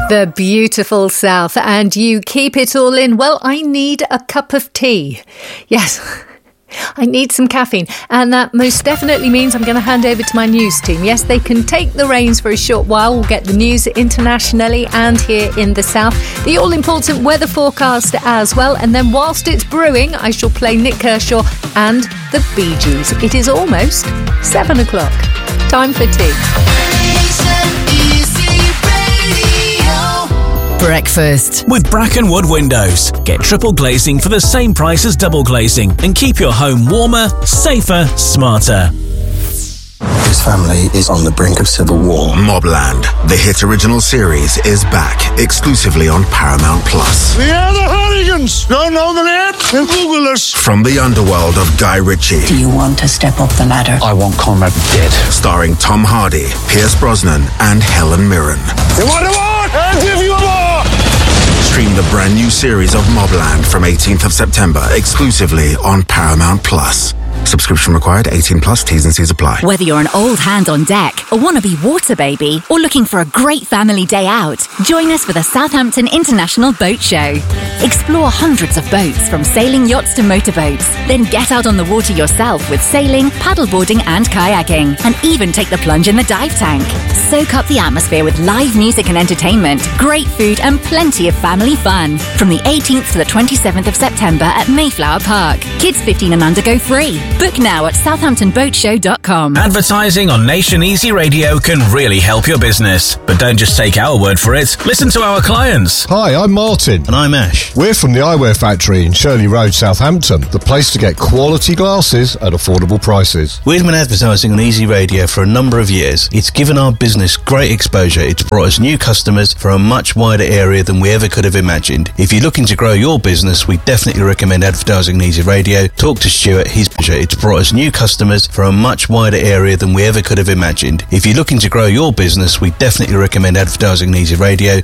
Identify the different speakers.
Speaker 1: The beautiful South, and you keep it all in. Well, I need a cup of tea. Yes, I need some caffeine, and that most definitely means I'm going to hand over to my news team. Yes, they can take the reins for a short while. We'll get the news internationally and here in the South. The all-important weather forecast as well. And then whilst it's brewing, I shall play Nick Kershaw and the Bee Gees. It is almost 7 o'clock. Time for tea.
Speaker 2: Breakfast with Brackenwood Windows. Get triple glazing for the same price as double glazing and keep your home warmer, safer, smarter.
Speaker 3: His family is on the brink of civil war.
Speaker 4: Mobland, the hit original series, is back exclusively on Paramount Plus.
Speaker 5: We are the Hooligans. Don't know the name? Then Google us.
Speaker 4: From the underworld of Guy Ritchie.
Speaker 6: Do you want to step up the ladder?
Speaker 3: I want Conrad dead.
Speaker 4: Starring Tom Hardy, Pierce Brosnan, and Helen Mirren.
Speaker 5: You want a war? I'll give you a war.
Speaker 4: Stream the brand new series of Mobland from 18th of September exclusively on Paramount Plus. Subscription required, 18 plus, T's and C's apply.
Speaker 7: Whether you're an old hand on deck, a wannabe water baby, or looking for a great family day out, join us for the Southampton International Boat Show. Explore hundreds of boats, from sailing yachts to motorboats. Then get out on the water yourself with sailing, paddleboarding and kayaking, and even take the plunge in the dive tank. Soak up the atmosphere with live music and entertainment, great food and plenty of family fun. From the 18th to the 27th of September at Mayflower Park. Kids 15 and under go free. Book now at southamptonboatshow.com.
Speaker 2: Advertising on Nation Easy Radio can really help your business. But don't just take our word for it. Listen to our clients.
Speaker 8: Hi, I'm Martin.
Speaker 9: And I'm Ash.
Speaker 8: We're from the Eyewear Factory in Shirley Road, Southampton. The place to get quality glasses at affordable prices.
Speaker 9: We've been advertising on Easy Radio for a number of years. It's given our business great exposure. It's brought us new customers from a much wider area than we ever could have imagined. If you're looking to grow your business, we definitely recommend advertising on Easy Radio. Talk to Stuart. It's brought us new customers from a much wider area than we ever could have imagined. If you're looking to grow your business, we definitely recommend advertising on Easy Radio.